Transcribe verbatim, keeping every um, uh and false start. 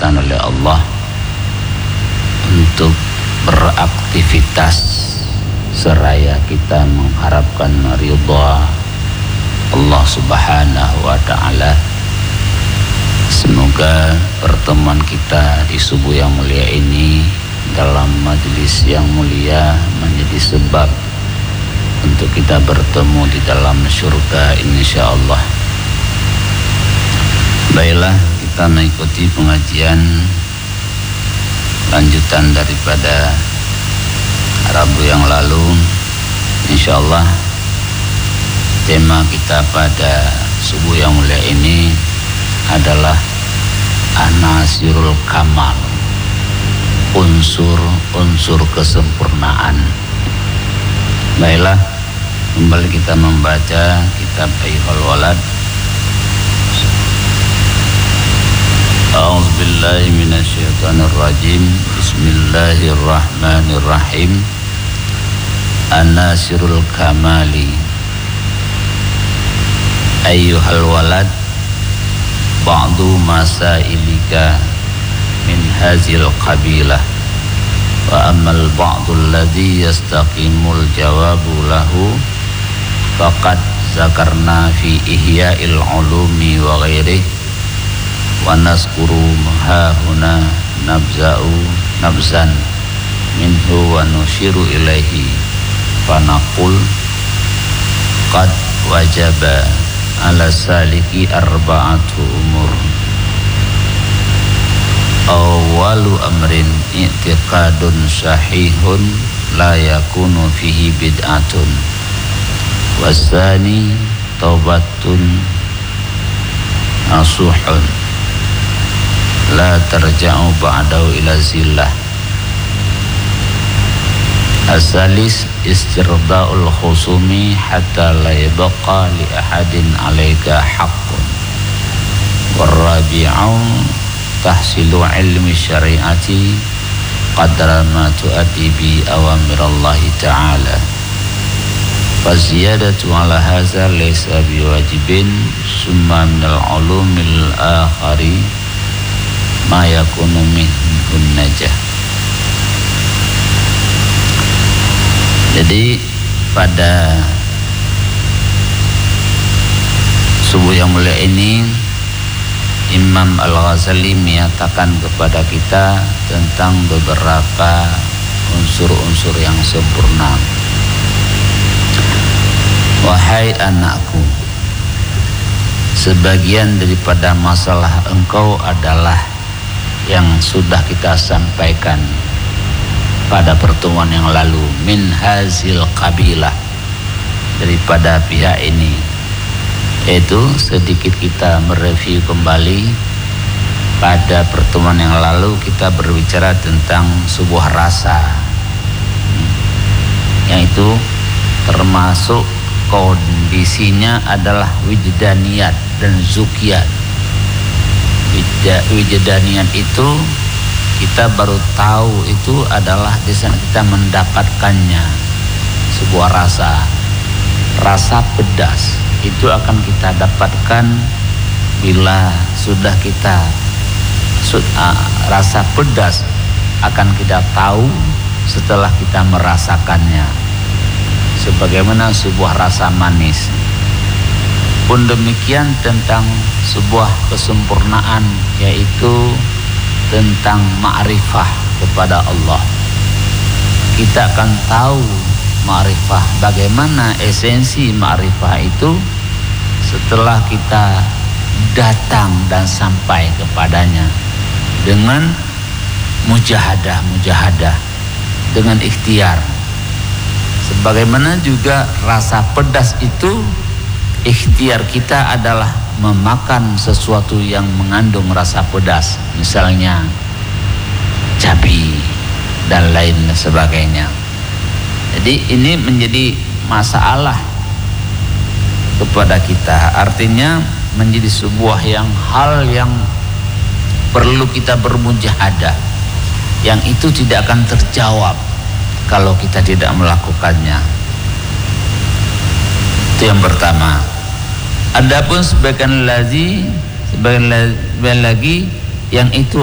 kesempatan oleh Allah untuk beraktivitas seraya kita mengharapkan ridha Allah Subhanahu wa ta'ala. Semoga pertemuan kita di subuh yang mulia ini dalam majelis yang mulia menjadi sebab untuk kita bertemu di dalam surga insyaallah. Baiklah, kita mengikuti pengajian lanjutan daripada Rabu yang lalu. Insyaallah tema kita pada subuh yang mulia ini adalah anasirul kamal, unsur-unsur kesempurnaan. Baiklah, kembali kita membaca kitab Ayyuhal Walad. A'udzubillahi minasyaitonirrajim. Bismillahirrahmanirrahim. Anasirul kamali. Ayyuhal walad, ba'du masailika min hazil qabilah, wa ammal ba'du alladhi yastaqimul jawabu lahu faqad zakarna fi ihya'il ulumi wa ghairih, wa naskuru hahuna nabza'u nabzan minhu wa nushiru ilaihi fanaqul qad wajaba ala saliki arba'atu umur. Awalu amrin i'tiqadun sahihun la yakunu fihi bid'atun, wasani taubatun nasuhun la tarja'u ba'dahu ila zillah. Asalis istirda'ul khusumi hatta la yabqa li ahadin alaika haqqun. Warabi'u tahsilu ilmi syari'ati qadra ma tu'addi bi awamirallahi ta'ala. Faziyadatu ala hadza laysa biwajibin, summa minal ulumil akhari ma yakunu minhun najah. Jadi pada subuh yang mulia ini Imam Al-Ghazali menyatakan kepada kita tentang beberapa unsur-unsur yang sempurna. Wahai anakku, sebagian daripada masalah engkau adalah yang sudah kita sampaikan pada pertemuan yang lalu, min hazil qabilah, daripada pihak ini, yaitu sedikit kita mereview kembali. Pada pertemuan yang lalu kita berbicara tentang sebuah rasa, yang itu termasuk kondisinya adalah wijdaniyat dan zukiyat. Wijdaniyat itu kita baru tahu itu adalah di sana kita mendapatkannya, sebuah rasa, rasa pedas itu akan kita dapatkan bila sudah kita uh, rasa pedas akan kita tahu setelah kita merasakannya, sebagaimana sebuah rasa manis. Pun demikian tentang sebuah kesempurnaan, yaitu tentang ma'rifah kepada Allah. Kita akan tahu ma'rifah, bagaimana esensi ma'rifah itu setelah kita datang dan sampai kepadanya dengan mujahadah, mujahadah dengan ikhtiar. Sebagaimana juga rasa pedas itu, ikhtiar kita adalah memakan sesuatu yang mengandung rasa pedas, misalnya cabai dan lain sebagainya. Jadi ini menjadi masalah kepada kita, artinya menjadi sebuah yang hal yang perlu kita bermujahadah, yang itu tidak akan terjawab kalau kita tidak melakukannya. Itu yang pertama. Adapun sebagian lagi, sebagian lagi yang itu